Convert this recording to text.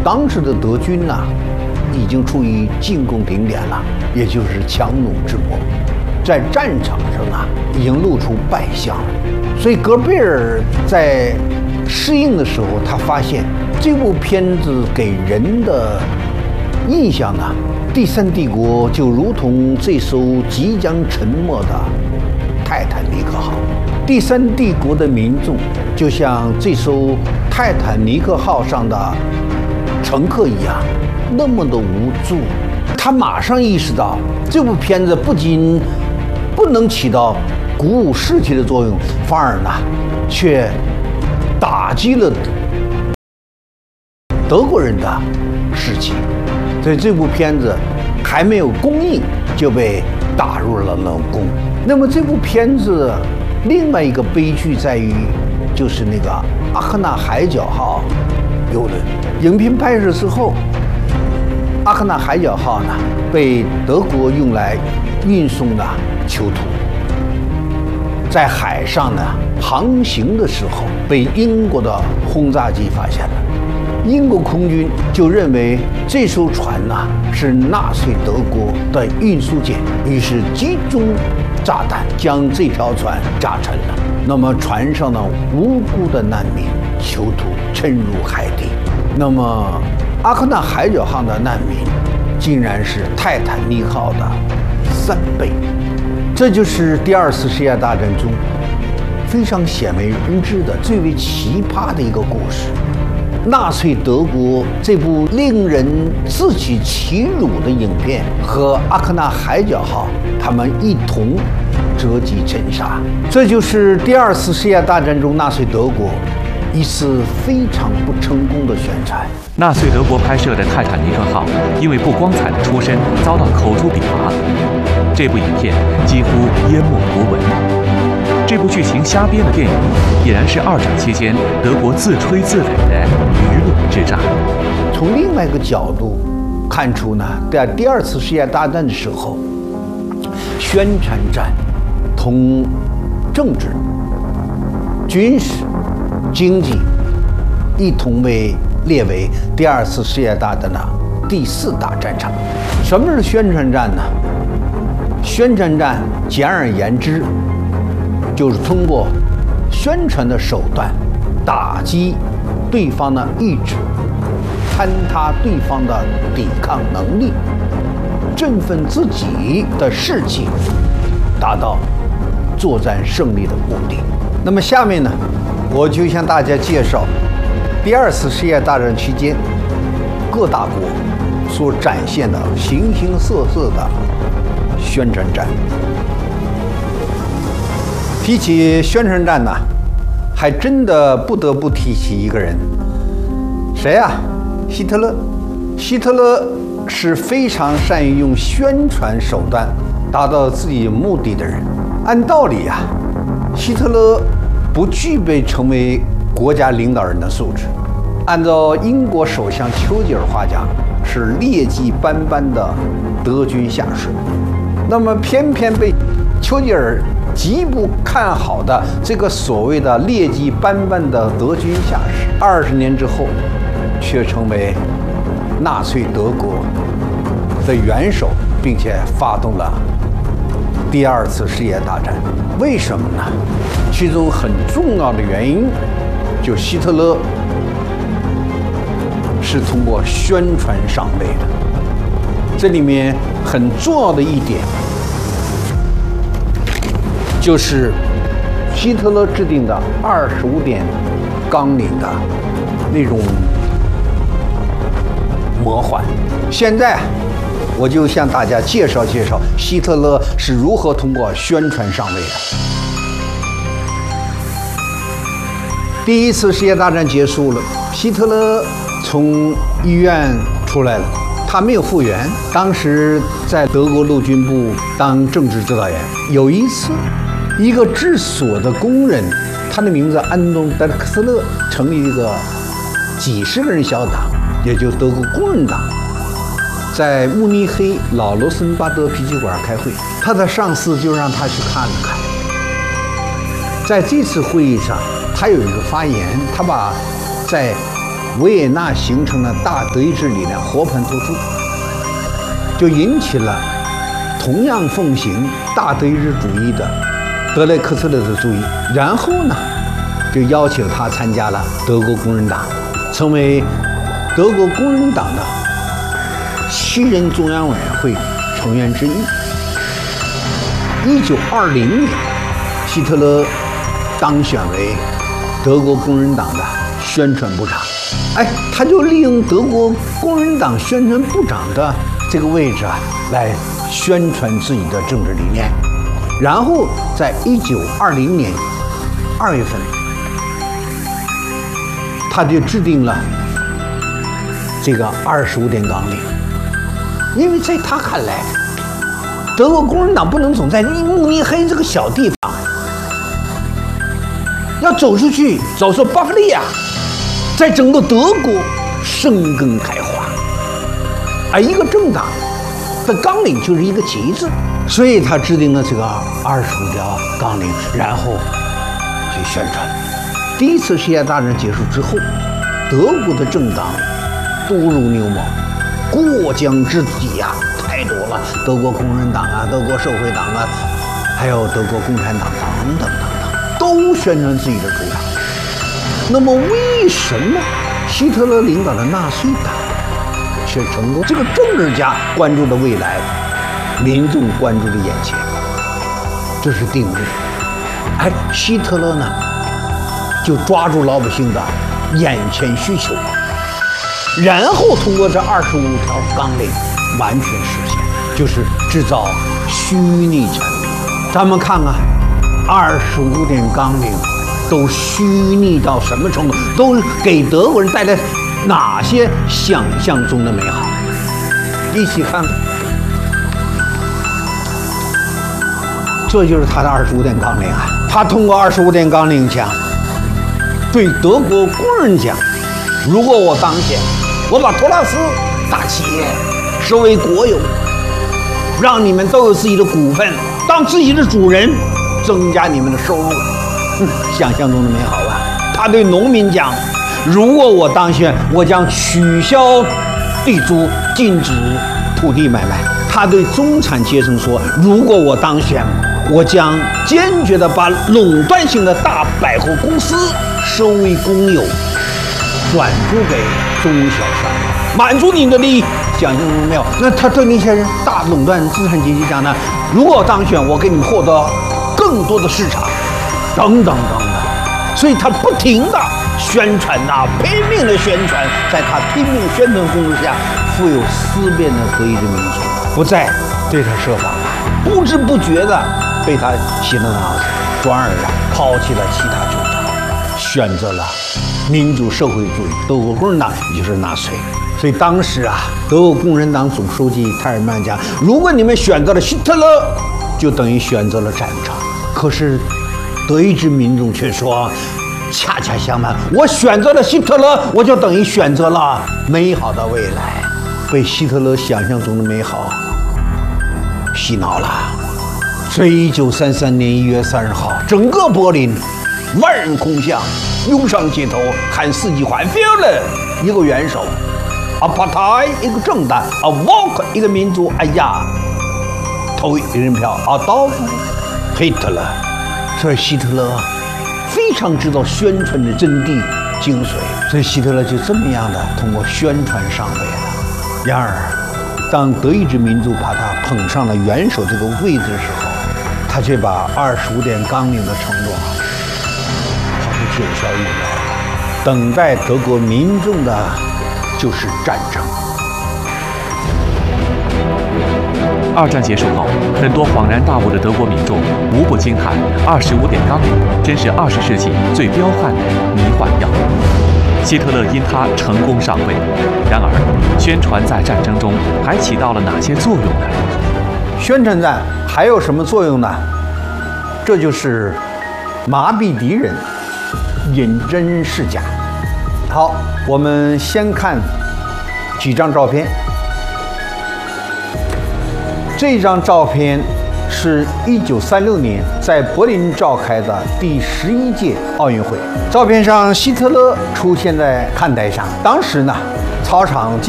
当时的德军呢，已经处于进攻顶点了，也就是强弩之末，在战场上啊，已经露出败相了。所以戈贝尔在适应的时候，他发现这部片子给人的印象呢，第三帝国就如同这艘即将沉没的泰坦尼克号，第三帝国的民众就像这艘泰坦尼克号上的乘客一样，那么的无助。他马上意识到，这部片子不仅不能起到鼓舞士气的作用，反而呢，却打击了德国人的士气。所以这部片子还没有公映就被打入了冷宫。那么这部片子另外一个悲剧在于，就是那个阿克纳海角号邮轮。影片拍摄之后，阿克纳海角号呢被德国用来运送的囚徒，在海上呢航行的时候被英国的轰炸机发现了。英国空军就认为这艘船呢是纳粹德国的运输舰，于是集中炸弹将这条船炸沉了。那么船上的无辜的难民囚徒沉入海底。那么阿克纳海角号的难民竟然是泰坦尼克号的3倍。这就是第二次世界大战中非常鲜为人知的最为奇葩的一个故事。纳粹德国这部令人自取其辱的影片和阿克纳海角号，他们一同折戟沉沙。这就是第二次世界大战中纳粹德国一次非常不成功的宣传。 纳粹德国拍摄的泰坦尼克号因为不光彩的出身遭到口诛笔伐，这部影片几乎淹没国文。这部剧情瞎编的电影，已然是二战期间德国自吹自擂的舆论之战。 从另外一个角度看出呢，在第二次世界大战的时候，宣传战同政治、军事、经济一同被列为第二次世界大战的第4大战场。什么是宣传战呢？宣传战简而言之，就是通过宣传的手段打击对方的意志，坍塌对方的抵抗能力，振奋自己的士气，达到作战胜利的目的。那么下面呢，我就向大家介绍第二次世界大战期间各大国所展现的形形色色的宣传战。提起宣传战呢，还真的不得不提起一个人，谁啊？希特勒。希特勒是非常善于用宣传手段达到自己目的的人。按道理啊，希特勒不具备成为国家领导人的素质。按照英国首相丘吉尔话讲，是劣迹斑斑的德军下士。那么偏偏被丘吉尔极不看好的这个所谓的劣迹斑斑的德军下士，20年之后却成为纳粹德国的元首，并且发动了第二次世界大战。为什么呢？其中很重要的原因，就希特勒是通过宣传上位的。这里面很重要的一点，就是希特勒制定的25点纲领的那种魔幻。现在我就向大家介绍介绍希特勒是如何通过宣传上位的。第一次世界大战结束了，希特勒从医院出来了，他没有复原。当时在德国陆军部当政治指导员。有一次，一个制锁的工人，他的名字安东·德克斯勒，成立一个几十个人小党，也就是德国工人党，在慕尼黑老罗森巴德啤酒馆开会。他的上司就让他去看了看。在这次会议上，他有一个发言，他把在维也纳形成了大德意志力量和盘托出，就引起了同样奉行大德意志主义的德雷克斯勒的注意，然后呢，就邀请他参加了德国工人党，成为德国工人党的7人中央委员会成员之一。1920年，希特勒当选为德国工人党的宣传部长。他就利用德国工人党宣传部长的这个位置来宣传自己的政治理念。然后在1920年2月份，他就制定了这个25点纲领。因为在他看来，德国工人党不能总在慕尼黑这个小地方，要走出去，走出巴伐利亚，在整个德国生根开花。而一个政党的纲领就是一个旗帜，所以他制定了这个25条纲领，然后去宣传。第一次世界大战结束之后，德国的政党多如牛毛，过江之鲫太多了，德国工人党德国社会党还有德国共产党等等，都宣传自己的主张。那么为什么希特勒领导的纳粹党却成功？这个政治家关注的未来，民众关注的眼前，这是定律。希特勒呢，就抓住老百姓的眼前需求，然后通过这25条纲领完全实现，就是制造虚拟产品。咱们看看25点纲领都虚拟到什么程度，都给德国人带来哪些想象中的美好？一起看看，这就是他的25点纲领他通过25点纲领讲，对德国工人讲，如果我当选，我把托拉斯大企业收为国有，让你们都有自己的股份，当自己的主人，增加你们的收入。想象中的美好吧？他对农民讲，如果我当选，我将取消地租，禁止土地买卖。他对中产阶层说，如果我当选，我将坚决地把垄断性的大百货公司收为公有，转租给中小商业，满足你的利益。想象中没有？那他对那些人大垄断资产阶级讲呢？如果我当选，我给你们获得更多的市场，等等等等。所以他不停地宣传拼命的宣传，在他拼命宣传攻势下，富有思辨的德意志民族不再对他设防了，不知不觉地被他洗了脑子，转而抛弃了其他主张，选择了民主社会主义德国工人党，也就是纳粹。所以当时德国共产党总书记泰尔曼讲，如果你们选择了希特勒，就等于选择了战场。可是德意志民众却说，恰恰相反，我选择了希特勒，我就等于选择了美好的未来。被希特勒想象中的美好洗脑了。所以1933年1月30号，整个柏林万人空巷，涌上街头喊4句话 ：Führer 一个元首，Partei 一个政党，Volk 一个民族。哎呀，投一人票，Adolf Hitler。所以希特勒非常知道宣传的真谛精髓，所以希特勒就这么样的通过宣传上位了。然而，当德意志民族把他捧上了元首这个位置的时候，他却把25点纲领的承诺抛出九霄云外了。等待德国民众的就是战争。 二战结束后，很多恍然大悟的德国民众无不惊叹：25点纲领真是20世纪最彪悍的迷幻药。希特勒因他成功上位，然而，宣传在战争中还起到了哪些作用呢？ 宣传战还有什么作用呢？这就是麻痹敌人，引真示假。好，我们先看几张照片。这张照片是1936年在柏林召开的第11届奥运会。照片上，希特勒出现在看台上。当时呢，操场